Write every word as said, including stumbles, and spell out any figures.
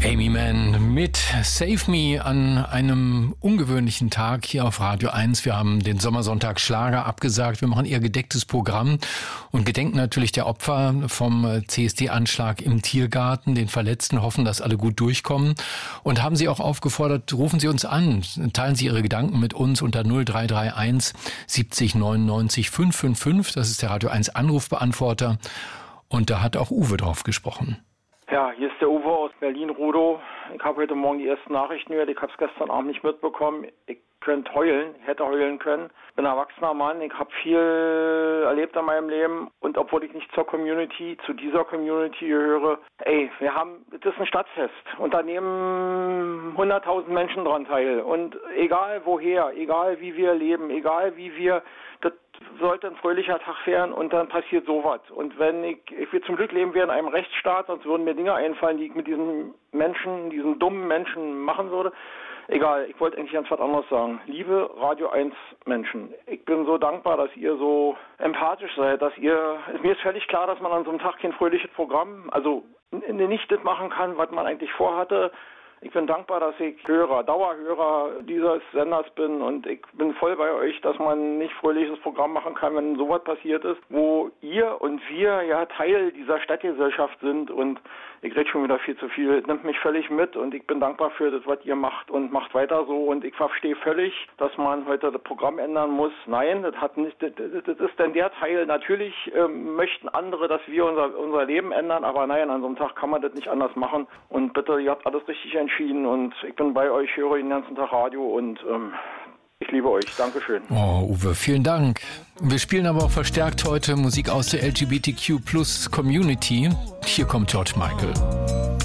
Amy Mann mit Save Me an einem ungewöhnlichen Tag hier auf Radio eins. Wir haben den Sommersonntag Schlager abgesagt. Wir machen eher gedecktes Programm und gedenken natürlich der Opfer vom C S D-Anschlag im Tiergarten, den Verletzten, hoffen, dass alle gut durchkommen und haben Sie auch aufgefordert, rufen Sie uns an, teilen Sie Ihre Gedanken mit uns unter null drei drei eins siebzig neunundneunzig fünfhundertfünfundfünfzig. Das ist der Radio eins Anrufbeantworter und da hat auch Uwe drauf gesprochen. Ja, hier ist der Uwe aus Berlin-Rudow. Ich habe heute Morgen die ersten Nachrichten gehört. Ich habe es gestern Abend nicht mitbekommen. Ich könnte heulen, hätte heulen können. Bin ein erwachsener Mann. Ich habe viel erlebt in meinem Leben. Und obwohl ich nicht zur Community, zu dieser Community gehöre, ey, wir haben, das ist ein Stadtfest. Und da nehmen hunderttausend Menschen dran teil. Und egal woher, egal wie wir leben, egal wie wir, das sollte ein fröhlicher Tag werden und dann passiert sowas. Und wenn ich, ich will zum Glück leben wir in einem Rechtsstaat, sonst würden mir Dinge einfallen, die ich mit diesen Menschen, diesen dummen Menschen machen würde. Egal, ich wollte eigentlich ganz was anderes sagen. Liebe Radio eins Menschen, ich bin so dankbar, dass ihr so empathisch seid, dass ihr, mir ist völlig klar, dass man an so einem Tag kein fröhliches Programm, also nicht das machen kann, was man eigentlich vorhatte. Ich bin dankbar, dass ich Hörer, Dauerhörer dieses Senders bin und ich bin voll bei euch, dass man nicht fröhliches Programm machen kann, wenn sowas passiert ist, wo ihr und wir ja Teil dieser Stadtgesellschaft sind und ich rede schon wieder viel zu viel, es nimmt mich völlig mit und ich bin dankbar für das, was ihr macht und macht weiter so und ich verstehe völlig, dass man heute das Programm ändern muss. Nein, das hat nicht, das, das ist denn der Teil, natürlich ähm, möchten andere, dass wir unser, unser Leben ändern, aber nein, an so einem Tag kann man das nicht anders machen und bitte, ihr habt alles richtig entschieden und ich bin bei euch, höre den ganzen Tag Radio und ähm, ich liebe euch. Dankeschön. Oh, Uwe, vielen Dank. Wir spielen aber auch verstärkt heute Musik aus der L G B T Q Plus Community. Hier kommt George Michael.